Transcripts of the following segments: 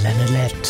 Lanelette.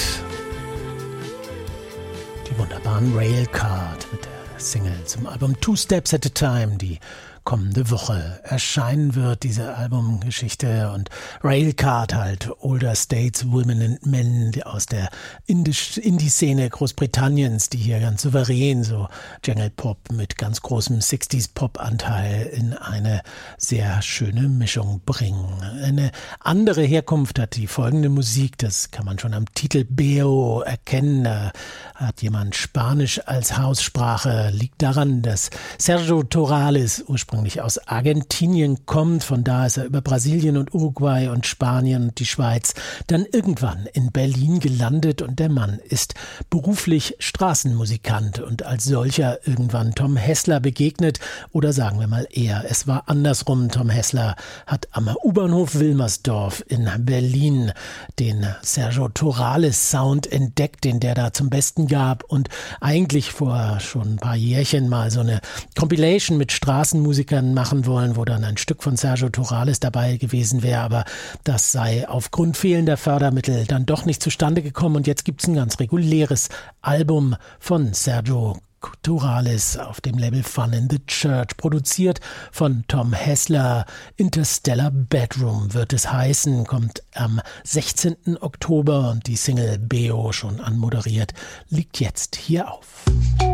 Die wunderbaren Railcard mit der Single zum Album Two Steps at a Time, die kommende Woche erscheinen wird, diese Albumgeschichte. Und Railcard halt, Older States, Women and Men aus der Indie-Szene Großbritanniens, die hier ganz souverän so Jungle Pop mit ganz großem 60s-Pop-Anteil in eine sehr schöne Mischung bringen. Eine andere Herkunft hat die folgende Musik, das kann man schon am Titel Beo erkennen. Da hat jemand Spanisch als Haussprache, liegt daran, dass Sergio Torales ursprünglich aus Argentinien kommt. Von da ist er über Brasilien und Uruguay und Spanien und die Schweiz dann irgendwann in Berlin gelandet, und der Mann ist beruflich Straßenmusikant und als solcher irgendwann Tom Hessler begegnet, oder sagen wir mal eher, es war andersrum. Tom Hessler hat am U-Bahnhof Wilmersdorf in Berlin den Sergio Torales Sound entdeckt, den der da zum Besten gab, und eigentlich vor schon ein paar Jährchen mal so eine Compilation mit Straßenmusikern machen wollen, wo dann ein Stück von Sergio Torales dabei gewesen wäre, aber das sei aufgrund fehlender Fördermittel dann doch nicht zustande gekommen, und jetzt gibt es ein ganz reguläres Album von Sergio Torales auf dem Label Fun in the Church, produziert von Tom Hessler. Interstellar Bedroom wird es heißen, kommt am 16. Oktober, und die Single Beo, schon anmoderiert, liegt jetzt hier auf.